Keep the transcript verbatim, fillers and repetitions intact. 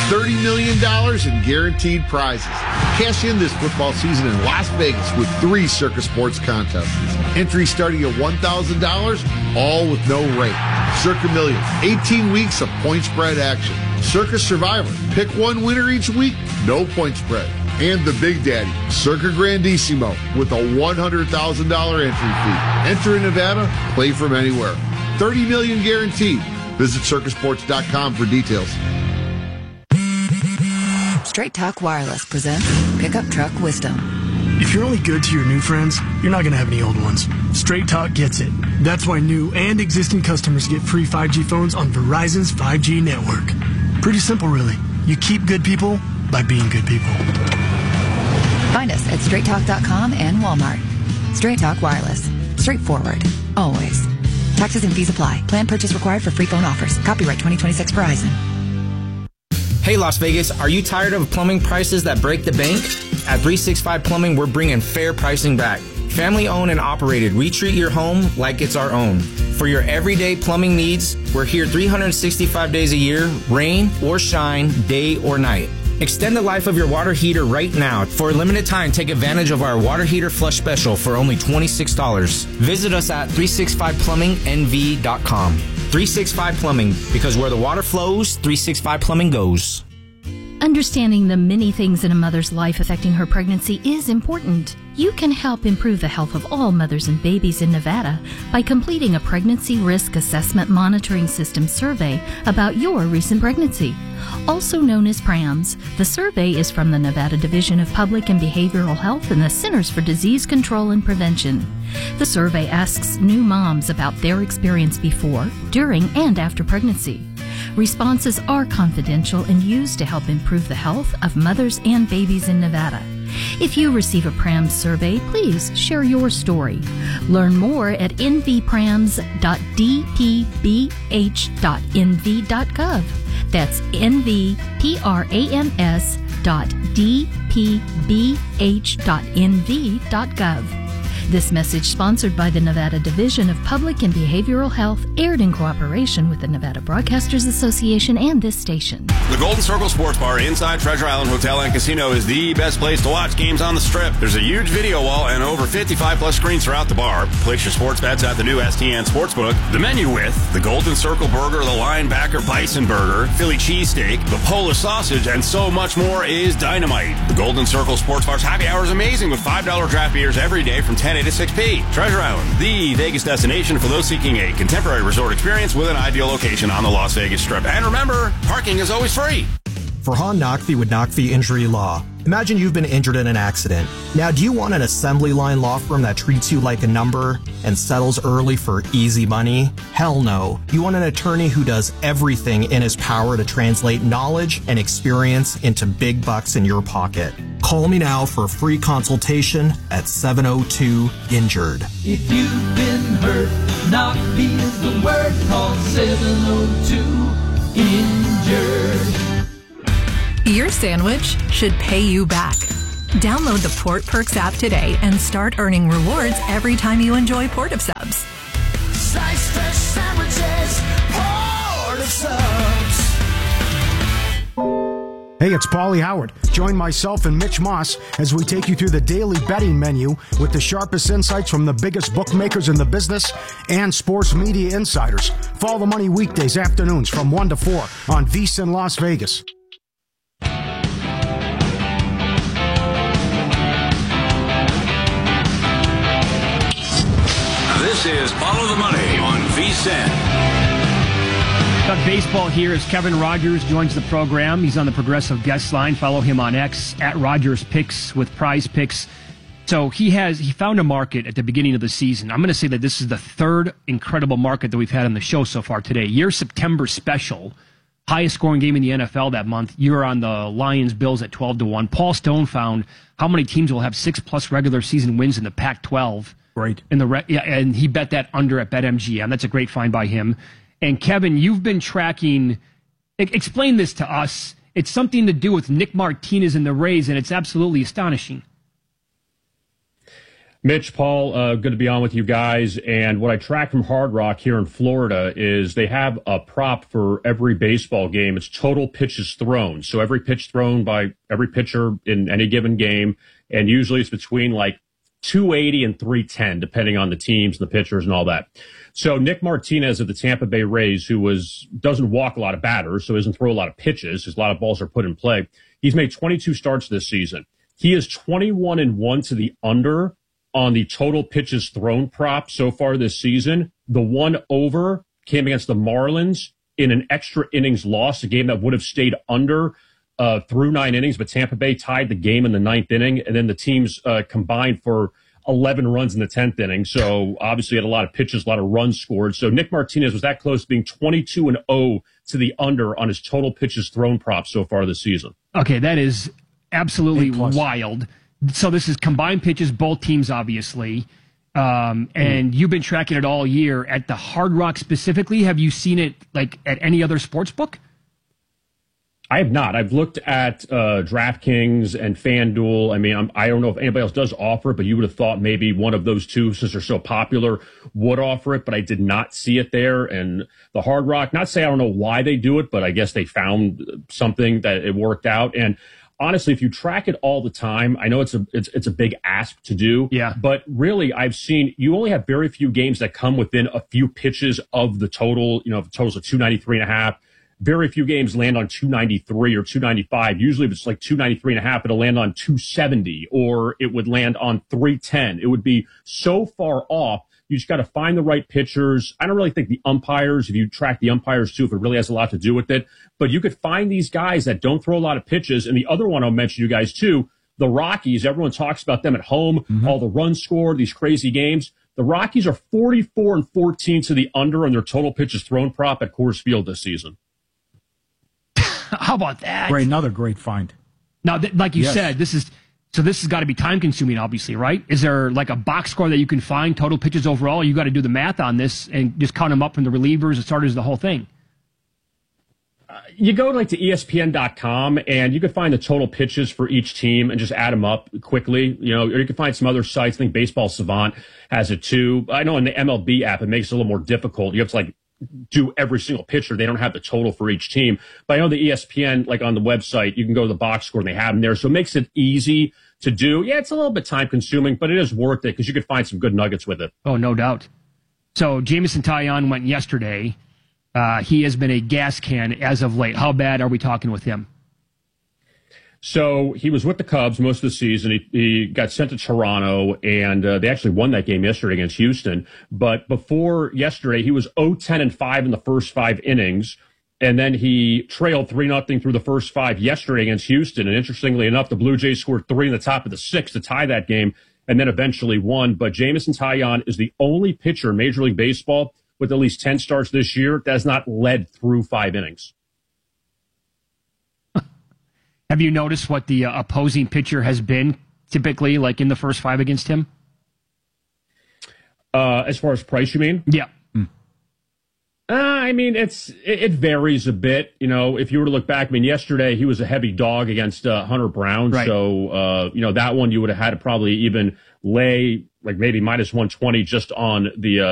thirty million dollars in guaranteed prizes. Cash in this football season in Las Vegas with three Circa Sports contests. Entry starting at one thousand dollars, all with no rate. Circa Millions, eighteen weeks of point spread action. Circa Survivor, pick one winner each week, no point spread. And the Big Daddy, Circa Grandissimo, with a one hundred thousand dollars entry fee. Enter in Nevada, play from anywhere. thirty million dollars guaranteed. Visit circa sports dot com for details. Straight Talk Wireless presents Pickup Truck Wisdom. If you're only good to your new friends, you're not going to have any old ones. Straight Talk gets it. That's why new and existing customers get free five G phones on Verizon's five G network. Pretty simple, really. You keep good people by being good people. Find us at straight talk dot com and Walmart. Straight Talk Wireless. Straightforward. Always. Taxes and fees apply. Plan purchase required for free phone offers. Copyright twenty twenty-six Verizon. Hey Las Vegas, are you tired of plumbing prices that break the bank? At three sixty-five Plumbing, we're bringing fair pricing back. Family owned and operated, we treat your home like it's our own. For your everyday plumbing needs, we're here three hundred sixty-five days a year, rain or shine, day or night. Extend the life of your water heater right now. For a limited time, take advantage of our water heater flush special for only twenty-six dollars. Visit us at three sixty-five plumbing n v dot com. three sixty-five Plumbing, because where the water flows, three sixty-five Plumbing goes. Understanding the many things in a mother's life affecting her pregnancy is important. You can help improve the health of all mothers and babies in Nevada by completing a Pregnancy Risk Assessment Monitoring System survey about your recent pregnancy. Also known as PRAMS, the survey is from the Nevada Division of Public and Behavioral Health and the Centers for Disease Control and Prevention. The survey asks new moms about their experience before, during, and after pregnancy. Responses are confidential and used to help improve the health of mothers and babies in Nevada. If you receive a PRAMS survey, please share your story. Learn more at n v prams dot d p b h dot n v dot gov. That's n v prams dot d p b h dot n v dot gov. This message, sponsored by the Nevada Division of Public and Behavioral Health, aired in cooperation with the Nevada Broadcasters Association and this station. The Golden Circle Sports Bar inside Treasure Island Hotel and Casino is the best place to watch games on the Strip. There's a huge video wall and over fifty-five plus screens throughout the bar. Place your sports bets at the new S T N Sportsbook. The menu with the Golden Circle Burger, the Linebacker Bison Burger, Philly Cheesesteak, the Polish Sausage, and so much more is dynamite. The Golden Circle Sports Bar's happy hour is amazing with five dollar draft beers every day from ten a to six p. Treasure Island, the Vegas destination for those seeking a contemporary resort experience with an ideal location on the Las Vegas Strip. And remember, parking is always free. Farhan Naqvi with Naqvi Injury Law. Imagine you've been injured in an accident. Now, do you want an assembly line law firm that treats you like a number and settles early for easy money? Hell no. You want an attorney who does everything in his power to translate knowledge and experience into big bucks in your pocket. Call me now for a free consultation at seven oh two injured. If you've been hurt, Naqvi is the word. Call seven oh two injured. Your sandwich should pay you back. Download the Port Perks app today and start earning rewards every time you enjoy Port of Subs. Slice fresh sandwiches, Port of Subs. Hey, it's Paulie Howard. Join myself and Mitch Moss as we take you through the daily betting menu with the sharpest insights from the biggest bookmakers in the business and sports media insiders. Follow the money weekdays afternoons from one to four on VSiN Las Vegas. This is Follow the Money on VSiN. Talk baseball here as Kevin Rogers joins the program. He's on the Progressive Guest Line. Follow him on X at Rogers Picks with Prize Picks. So he has he found a market at the beginning of the season. I'm going to say that this is the third incredible market that we've had on the show so far today. Your September special, highest scoring game in the N F L that month. You're on the Lions Bills at twelve to one. Paul Stone found how many teams will have six plus regular season wins in the Pac twelve. Right. In the re- yeah, and he bet that under at BetMGM. That's a great find by him. And Kevin, you've been tracking. Explain this to us. It's something to do with Nick Martinez and the Rays, and it's absolutely astonishing. Mitch, Paul, uh, good to be on with you guys. And what I track from Hard Rock here in Florida is they have a prop for every baseball game. It's total pitches thrown. So every pitch thrown by every pitcher in any given game. And usually it's between like two eighty and three ten, depending on the teams, the pitchers, and all that. So Nick Martinez of the Tampa Bay Rays, who was doesn't walk a lot of batters, so doesn't throw a lot of pitches, because a lot of balls are put in play. He's made twenty-two starts this season. He is twenty-one and one to the under on the total pitches thrown prop so far this season. The one over came against the Marlins in an extra innings loss, a game that would have stayed under uh, through nine innings, but Tampa Bay tied the game in the ninth inning, and then the teams uh, combined for eleven runs in the tenth inning. So obviously had a lot of pitches, a lot of runs scored. So Nick Martinez was that close to being twenty-two and oh to the under on his total pitches thrown prop so far this season. Okay, that is absolutely wild. So this is combined pitches, both teams, obviously. Um, and mm. you've been tracking it all year. At the Hard Rock specifically, have you seen it like at any other sports book? I have not. I've looked at uh, DraftKings and FanDuel. I mean, I'm, I don't know if anybody else does offer it, but you would have thought maybe one of those two, since they're so popular, would offer it, but I did not see it there. And the Hard Rock, not to say I don't know why they do it, but I guess they found something that it worked out. And honestly, if you track it all the time, I know it's a it's it's a big ask to do. Yeah. But really, I've seen you only have very few games that come within a few pitches of the total. You know, if the total's a two ninety-three and a half. Very few games land on two ninety-three or two ninety-five. Usually if it's like two ninety-three and a half, it'll land on two seventy, or it would land on three ten. It would be so far off. You just got to find the right pitchers. I don't really think the umpires, if you track the umpires too, if it really has a lot to do with it, but you could find these guys that don't throw a lot of pitches. And the other one I'll mention you guys too, the Rockies. Everyone talks about them at home, mm-hmm. all the runs scored, these crazy games. The Rockies are forty-four and fourteen to the under on their total pitches thrown prop at Coors Field this season. How about that? Great, another great find. Now, th- like you yes. said, this is so. This has got to be time consuming, obviously, right? Is there like a box score that you can find total pitches overall? You got to do the math on this and just count them up from the relievers, the starters, the whole thing. Uh, you go like to E S P N dot com and you can find the total pitches for each team and just add them up quickly. You know, or you can find some other sites. I think Baseball Savant has it too. I know in the M L B app it makes it a little more difficult. You have to like do every single pitcher. They don't have the total for each team. But I know the E S P N, like on the website, you can go to the box score and they have them there. So it makes it easy to do. Yeah, it's a little bit time consuming, but it is worth it because you could find some good nuggets with it. Oh, no doubt. So Jameson Taillon went yesterday. Uh, he has been a gas can as of late. How bad are we talking with him? So he was with the Cubs most of the season. He, he got sent to Toronto, and uh, they actually won that game yesterday against Houston. But before yesterday, he was oh ten and five in the first five innings, and then he trailed three nothing through the first five yesterday against Houston. And interestingly enough, the Blue Jays scored three in the top of the sixth to tie that game, and then eventually won. But Jameson Taillon is the only pitcher in Major League Baseball with at least ten starts this year that has not led through five innings. Have you noticed what the uh, opposing pitcher has been typically like in the first five against him? Uh, as far as price, you mean? Yeah. Mm. Uh, I mean, it's it, it varies a bit. You know, if you were to look back, I mean, yesterday he was a heavy dog against uh, Hunter Brown. Right. So, uh, you know, that one you would have had to probably even lay like maybe minus one twenty just on the uh,